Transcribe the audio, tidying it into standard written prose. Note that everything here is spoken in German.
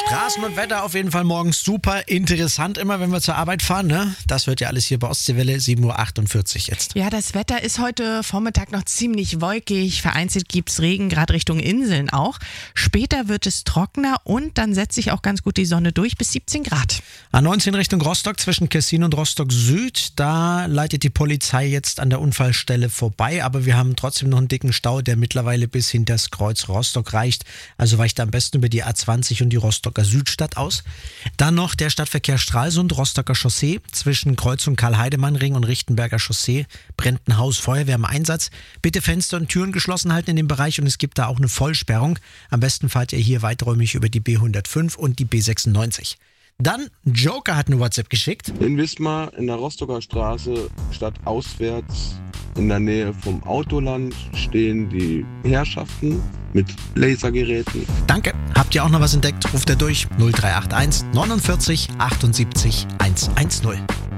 Straßen und Wetter auf jeden Fall morgens super interessant, immer wenn wir zur Arbeit fahren. Ne? Das wird ja alles hier bei Ostseewelle, 7.48 Uhr jetzt. Ja, das Wetter ist heute Vormittag noch ziemlich wolkig. Vereinzelt gibt es Regen, gerade Richtung Inseln auch. Später wird es trockener und dann setzt sich auch ganz gut die Sonne durch bis 17 Grad. A19 Richtung Rostock zwischen Kessin und Rostock Süd. Da leitet die Polizei jetzt an der Unfallstelle vorbei. Aber wir haben trotzdem noch einen dicken Stau, der mittlerweile bis hinter das Kreuz Rostock reicht. Also weicht am besten über die A20 und die Rostocker Südstadt aus. Dann noch der Stadtverkehr Stralsund, Rostocker Chaussee. Zwischen Kreuzung Karl-Heidemann-Ring und Richtenberger Chaussee brennt ein Haus, Feuerwehr im Einsatz. Bitte Fenster und Türen geschlossen halten in dem Bereich und es gibt da auch eine Vollsperrung. Am besten fahrt ihr hier weiträumig über die B105 und die B96. Dann, Joker hat eine WhatsApp geschickt. In Wismar in der Rostocker Straße, stadtauswärts in der Nähe vom Autoland, stehen die Herrschaften mit Lasergeräten. Danke. Habt ihr auch noch was entdeckt? Ruft er durch 0381 49 78 110.